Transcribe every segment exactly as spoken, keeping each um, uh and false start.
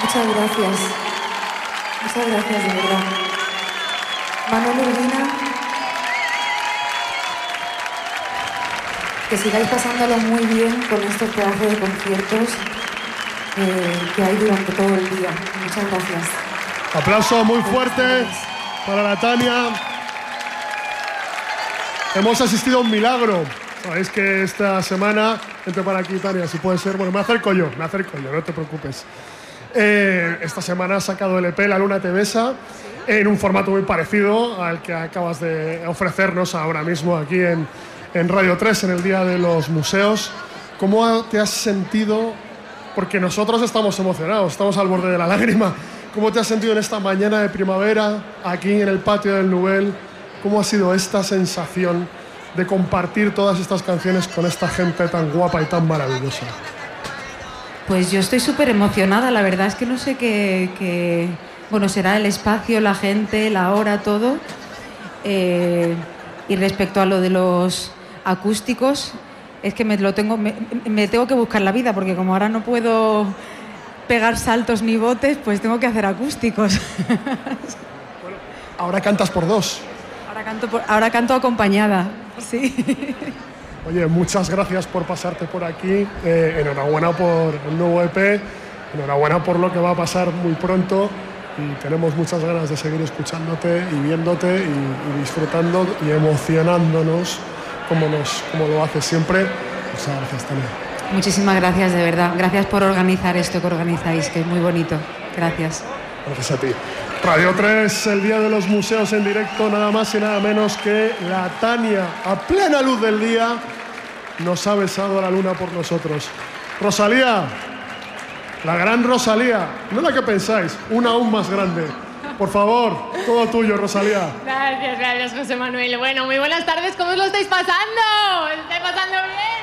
Muchas gracias. Muchas gracias, de verdad. Manuel Urbina, que sigáis pasándolo muy bien con estos pedazos de conciertos eh, que hay durante todo el día. Muchas gracias. Aplauso muy fuerte para la Tania. Hemos asistido a un milagro. Sabéis que esta semana, vente para aquí, Tania, si puede ser. Bueno, me acerco yo, me acerco yo, no te preocupes. Eh, esta semana ha sacado el E P La Luna Te Besa en un formato muy parecido al que acabas de ofrecernos ahora mismo aquí en, en Radio tres, en el Día de los Museos. ¿Cómo te has sentido? Porque nosotros estamos emocionados, estamos al borde de la lágrima. ¿Cómo te has sentido en esta mañana de primavera, aquí en el patio del Nubel? ¿Cómo ha sido esta sensación de compartir todas estas canciones con esta gente tan guapa y tan maravillosa? Pues yo estoy súper emocionada, la verdad es que no sé qué, qué... Bueno, será el espacio, la gente, la hora, todo. Eh, y respecto a lo de los acústicos, es que me, lo tengo, me, me tengo que buscar la vida, porque como ahora no puedo pegar saltos ni botes, pues tengo que hacer acústicos. Bueno, ahora cantas por dos. Ahora canto, por, ahora canto acompañada, sí. Oye, muchas gracias por pasarte por aquí. Eh, enhorabuena por el nuevo E P. Enhorabuena por lo que va a pasar muy pronto. Y tenemos muchas ganas de seguir escuchándote y viéndote y, y disfrutando y emocionándonos como, nos, como lo haces siempre. Muchas gracias, Tania. Muchísimas gracias, de verdad. Gracias por organizar esto que organizáis, que es muy bonito. Gracias. Gracias a ti. Radio tres, el Día de los Museos en directo, nada más y nada menos que la Tania, a plena luz del día, nos ha besado la luna por nosotros. Rosalía, la gran Rosalía, no la que pensáis, una aún más grande. Por favor, todo tuyo, Rosalía. Gracias, gracias, José Manuel. Bueno, muy buenas tardes, ¿cómo os lo estáis pasando? ¿Os estáis pasando bien?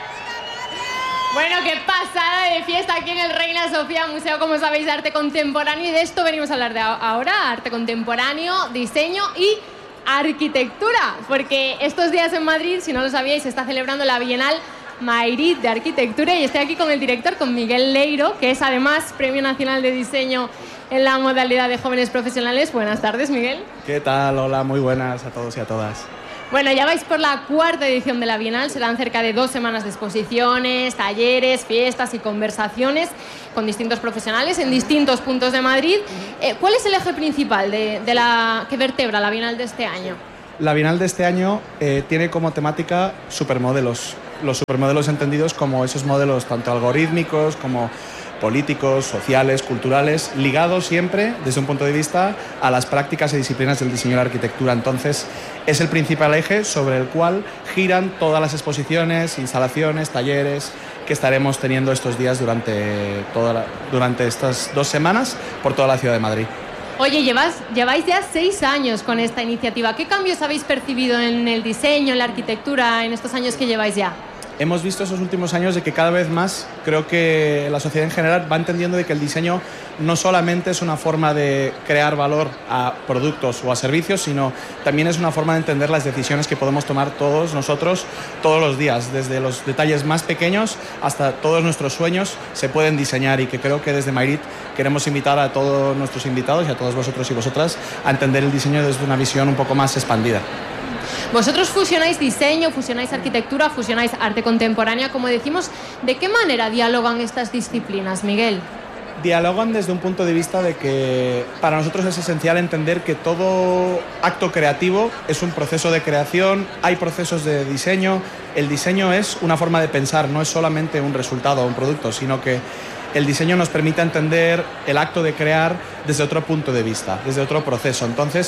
Bueno, qué pasada de fiesta aquí en el Reina Sofía Museo, como sabéis, de arte contemporáneo, y de esto venimos a hablar de ahora, arte contemporáneo, diseño y arquitectura, porque estos días en Madrid, si no lo sabíais, se está celebrando la Bienal Mayrit de Arquitectura, y estoy aquí con el director, con Miguel Leiro, que es además Premio Nacional de Diseño en la modalidad de jóvenes profesionales. Buenas tardes, Miguel. ¿Qué tal? Hola, muy buenas a todos y a todas. Bueno, ya vais por la cuarta edición de la Bienal, serán cerca de dos semanas de exposiciones, talleres, fiestas y conversaciones con distintos profesionales en distintos puntos de Madrid. Eh, ¿Cuál es el eje principal de, de la, que vertebra la Bienal de este año? La Bienal de este año eh, tiene como temática supermodelos, los supermodelos entendidos como esos modelos tanto algorítmicos como políticos, sociales, culturales, ligados siempre desde un punto de vista a las prácticas y disciplinas del diseño y la arquitectura. Entonces, es el principal eje sobre el cual giran todas las exposiciones, instalaciones, talleres que estaremos teniendo estos días durante, toda la, durante estas dos semanas por toda la ciudad de Madrid. Oye, llevas, lleváis ya seis años con esta iniciativa. ¿Qué cambios habéis percibido en el diseño, en la arquitectura, en estos años que lleváis ya? Hemos visto esos últimos años de que cada vez más creo que la sociedad en general va entendiendo de que el diseño no solamente es una forma de crear valor a productos o a servicios, sino también es una forma de entender las decisiones que podemos tomar todos nosotros todos los días, desde los detalles más pequeños hasta todos nuestros sueños se pueden diseñar, y que creo que desde Mayrit queremos invitar a todos nuestros invitados y a todos vosotros y vosotras a entender el diseño desde una visión un poco más expandida. Vosotros fusionáis diseño, fusionáis arquitectura, fusionáis arte contemporánea, como decimos. ¿De qué manera dialogan estas disciplinas, Miguel? Dialogan desde un punto de vista de que para nosotros es esencial entender que todo acto creativo es un proceso de creación, hay procesos de diseño. El diseño es una forma de pensar, no es solamente un resultado o un producto, sino que el diseño nos permite entender el acto de crear desde otro punto de vista, desde otro proceso. Entonces,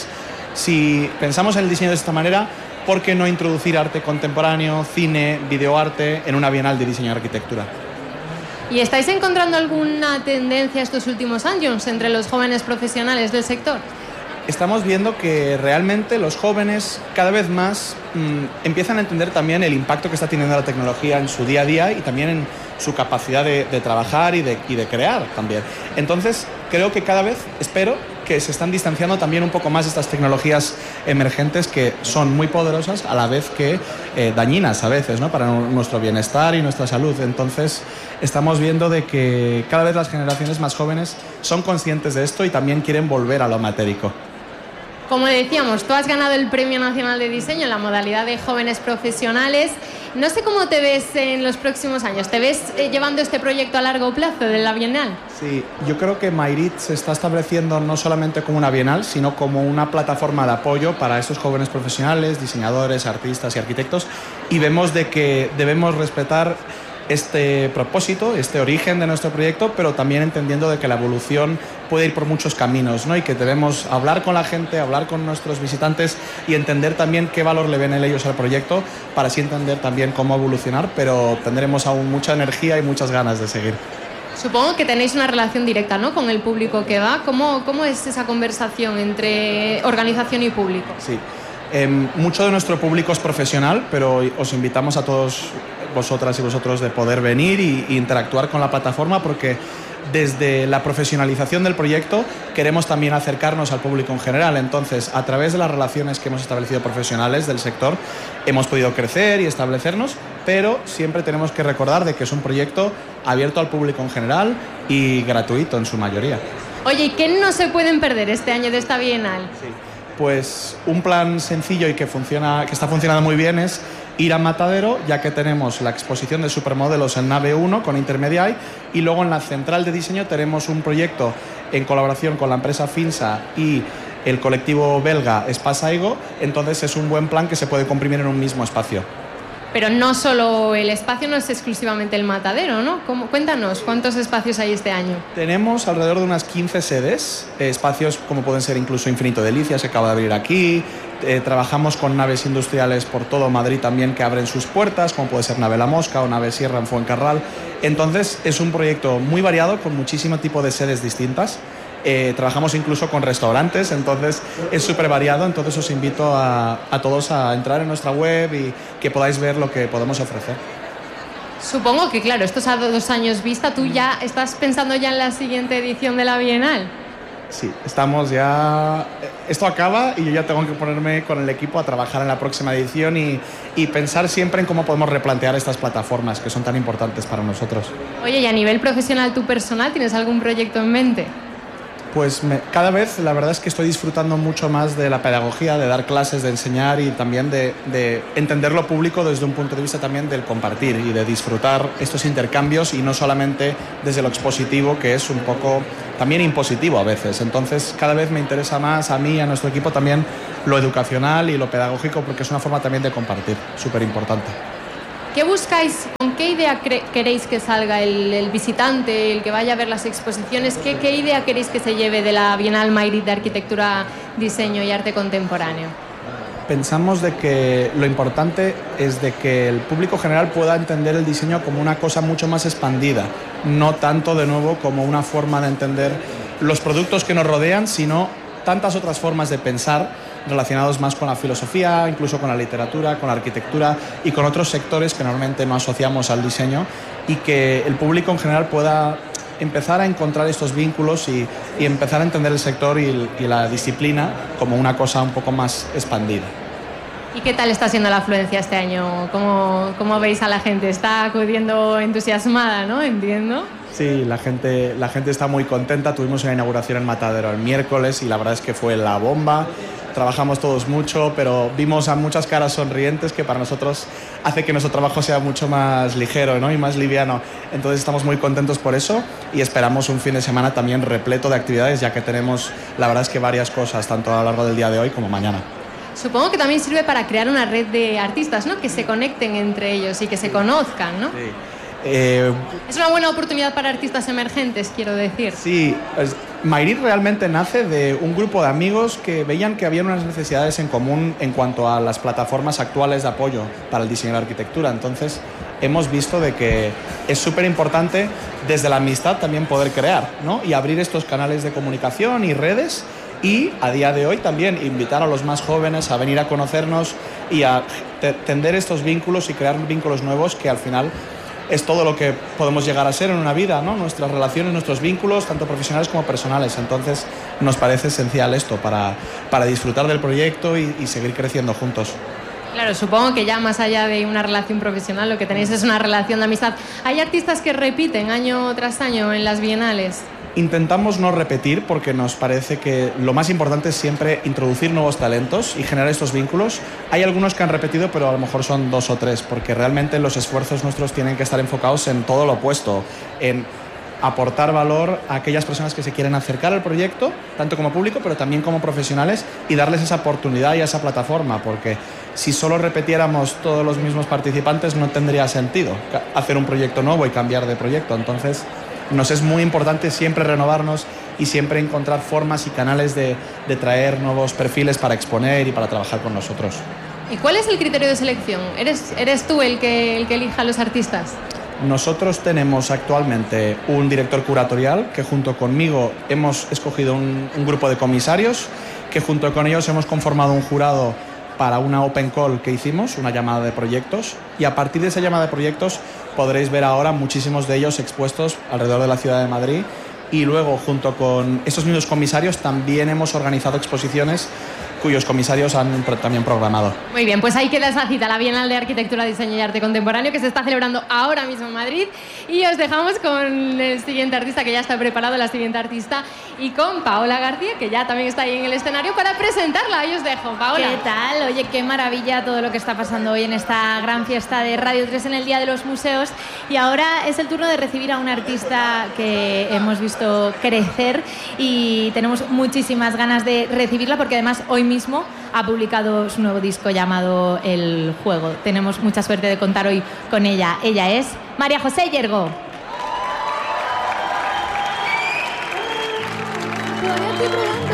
si pensamos en el diseño de esta manera, ¿por qué no introducir arte contemporáneo, cine, videoarte en una Bienal de Diseño y Arquitectura? ¿Y estáis encontrando alguna tendencia estos últimos años entre los jóvenes profesionales del sector? Estamos viendo que realmente los jóvenes cada vez más mmm, empiezan a entender también el impacto que está teniendo la tecnología en su día a día y también en su capacidad de, de trabajar y de, y de crear también. Entonces, creo que cada vez, espero, que se están distanciando también un poco más de estas tecnologías emergentes que son muy poderosas a la vez que eh, dañinas a veces, ¿no? Para nuestro bienestar y nuestra salud. Entonces estamos viendo de que cada vez las generaciones más jóvenes son conscientes de esto y también quieren volver a lo matérico. Como decíamos, tú has ganado el Premio Nacional de Diseño en la modalidad de jóvenes profesionales. No sé cómo te ves en los próximos años. ¿Te ves eh, llevando este proyecto a largo plazo de la Bienal? Sí, yo creo que Mayrit se está estableciendo no solamente como una Bienal, sino como una plataforma de apoyo para estos jóvenes profesionales, diseñadores, artistas y arquitectos, y vemos de que debemos respetar este propósito, este origen de nuestro proyecto, pero también entendiendo de que la evolución puede ir por muchos caminos, ¿no? Y que debemos hablar con la gente, hablar con nuestros visitantes y entender también qué valor le ven ellos al proyecto para así entender también cómo evolucionar, pero tendremos aún mucha energía y muchas ganas de seguir. Supongo que tenéis una relación directa, ¿no?, con el público que va. ¿Cómo, cómo es esa conversación entre organización y público? Sí. Eh, mucho de nuestro público es profesional, pero os invitamos a todos vosotras y vosotros de poder venir y, y interactuar con la plataforma, porque desde la profesionalización del proyecto queremos también acercarnos al público en general. Entonces, a través de las relaciones que hemos establecido profesionales del sector, hemos podido crecer y establecernos, pero siempre tenemos que recordar de que es un proyecto abierto al público en general y gratuito en su mayoría. Oye, ¿y qué no se pueden perder este año de esta Bienal? Sí. Pues un plan sencillo y que, funciona, que está funcionando muy bien es ir a Matadero, ya que tenemos la exposición de supermodelos en Nave uno con Intermediae, y luego en la central de diseño tenemos un proyecto en colaboración con la empresa Finsa y el colectivo belga Spasaigo. Entonces es un buen plan que se puede comprimir en un mismo espacio. Pero no solo el espacio, no es exclusivamente el Matadero, ¿no? ¿Cómo? Cuéntanos, ¿cuántos espacios hay este año? Tenemos alrededor de unas quince sedes, eh, espacios como pueden ser incluso Infinito Delicias, que acaba de abrir aquí. Eh, trabajamos con naves industriales por todo Madrid también que abren sus puertas, como puede ser Nave La Mosca o Nave Sierra en Fuencarral. Entonces es un proyecto muy variado, con muchísimo tipo de sedes distintas. Eh, trabajamos incluso con restaurantes, entonces es súper variado. Entonces os invito a, a todos a entrar en nuestra web y que podáis ver lo que podemos ofrecer. Supongo que, claro, esto es a dos años vista. ¿Tú ya estás pensando ya en la siguiente edición de la Bienal? Sí, estamos ya... Esto acaba y yo ya tengo que ponerme con el equipo a trabajar en la próxima edición y, y pensar siempre en cómo podemos replantear estas plataformas que son tan importantes para nosotros. Oye, y a nivel profesional, ¿tú personal tienes algún proyecto en mente? Pues me, cada vez la verdad es que estoy disfrutando mucho más de la pedagogía, de dar clases, de enseñar y también de, de entender lo público desde un punto de vista también del compartir y de disfrutar estos intercambios y no solamente desde lo expositivo, que es un poco también impositivo a veces. Entonces cada vez me interesa más a mí y a nuestro equipo también lo educacional y lo pedagógico, porque es una forma también de compartir, súper importante. ¿Qué buscáis? ¿Con qué idea queréis que salga el, el visitante, el que vaya a ver las exposiciones? ¿Qué, qué idea queréis que se lleve de la Bienal Mayrit de Arquitectura, Diseño y Arte Contemporáneo? Pensamos de que lo importante es de que el público general pueda entender el diseño como una cosa mucho más expandida, no tanto de nuevo como una forma de entender los productos que nos rodean, sino tantas otras formas de pensar relacionados más con la filosofía, incluso con la literatura, con la arquitectura y con otros sectores que normalmente no asociamos al diseño, y que el público en general pueda empezar a encontrar estos vínculos y, y empezar a entender el sector y, y la disciplina como una cosa un poco más expandida. ¿Y qué tal está siendo la afluencia este año? ¿Cómo, cómo veis a la gente? ¿Está acudiendo entusiasmada, no? Entiendo. Sí, la gente, la gente está muy contenta. Tuvimos una inauguración en Matadero el miércoles y la verdad es que fue la bomba. Trabajamos todos mucho, pero vimos a muchas caras sonrientes, que para nosotros hace que nuestro trabajo sea mucho más ligero, ¿no? Y más liviano. Entonces estamos muy contentos por eso y esperamos un fin de semana también repleto de actividades, ya que tenemos, la verdad es que varias cosas, tanto a lo largo del día de hoy como mañana. Supongo que también sirve para crear una red de artistas, ¿no? Que se conecten entre ellos y que se conozcan, ¿no? Sí. Eh, es una buena oportunidad para artistas emergentes, quiero decir. Sí, pues, Mayrit realmente nace de un grupo de amigos que veían que había unas necesidades en común en cuanto a las plataformas actuales de apoyo para el diseño y la arquitectura. Entonces hemos visto de que es súper importante desde la amistad también poder crear, ¿no? Y abrir estos canales de comunicación y redes, y a día de hoy también invitar a los más jóvenes a venir a conocernos y a tender estos vínculos y crear vínculos nuevos que al final es todo lo que podemos llegar a ser en una vida, ¿no? Nuestras relaciones, nuestros vínculos, tanto profesionales como personales. Entonces, nos parece esencial esto para, para disfrutar del proyecto y, y seguir creciendo juntos. Claro, supongo que ya más allá de una relación profesional, lo que tenéis es una relación de amistad. ¿Hay artistas que repiten año tras año en las bienales? Intentamos no repetir porque nos parece que lo más importante es siempre introducir nuevos talentos y generar estos vínculos. Hay algunos que han repetido, pero a lo mejor son dos o tres, porque realmente los esfuerzos nuestros tienen que estar enfocados en todo lo opuesto, en aportar valor a aquellas personas que se quieren acercar al proyecto, tanto como público, pero también como profesionales, y darles esa oportunidad y esa plataforma, porque si solo repetiéramos todos los mismos participantes no tendría sentido hacer un proyecto nuevo y cambiar de proyecto. Entonces, nos es muy importante siempre renovarnos y siempre encontrar formas y canales de, de traer nuevos perfiles para exponer y para trabajar con nosotros. ¿Y cuál es el criterio de selección? ¿Eres, eres tú el que, el que elija a los artistas? Nosotros tenemos actualmente un director curatorial que junto conmigo hemos escogido un, un grupo de comisarios que junto con ellos hemos conformado un jurado para una open call que hicimos, una llamada de proyectos, y a partir de esa llamada de proyectos podréis ver ahora muchísimos de ellos expuestos alrededor de la ciudad de Madrid, y luego junto con esos mismos comisarios también hemos organizado exposiciones cuyos comisarios han también programado. Muy bien, pues ahí queda esa cita, la Bienal de Arquitectura, Diseño y Arte Contemporáneo, que se está celebrando ahora mismo en Madrid, y os dejamos con el siguiente artista, que ya está preparado, la siguiente artista, y con Paola García, que ya también está ahí en el escenario para presentarla. Ahí os dejo, Paola. ¿Qué tal? Oye, qué maravilla todo lo que está pasando hoy en esta gran fiesta de Radio tres en el Día de los Museos, y ahora es el turno de recibir a un artista que hemos visto crecer y tenemos muchísimas ganas de recibirla, porque además hoy mismo ha publicado su nuevo disco llamado El Juego. Tenemos mucha suerte de contar hoy con ella. Ella es María José Yergo. Todavía estoy probando.